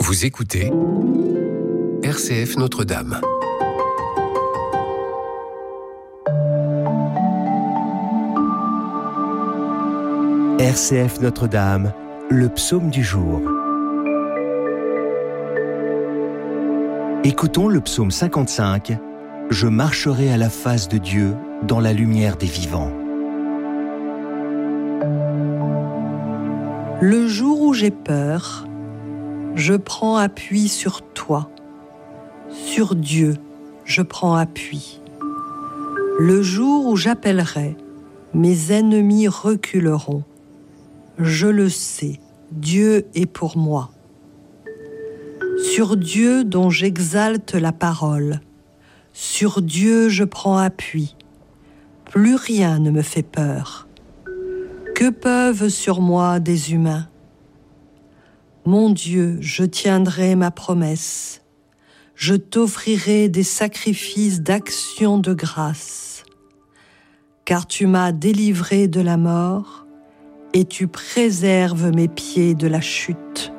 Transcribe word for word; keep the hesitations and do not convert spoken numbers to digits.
Vous écoutez R C F Notre-Dame. R C F Notre-Dame, le psaume du jour. Écoutons le psaume cinquante-cinq. Je marcherai à la face de Dieu dans la lumière des vivants. Le jour où j'ai peur, je prends appui sur toi. Sur Dieu, je prends appui. Le jour où j'appellerai, mes ennemis reculeront. Je le sais, Dieu est pour moi. Sur Dieu dont j'exalte la parole, sur Dieu je prends appui. Plus rien ne me fait peur. Que peuvent sur moi des humains ? Mon Dieu, je tiendrai ma promesse. Je t'offrirai des sacrifices d'action de grâce. Car tu m'as délivré de la mort et tu préserves mes pieds de la chute.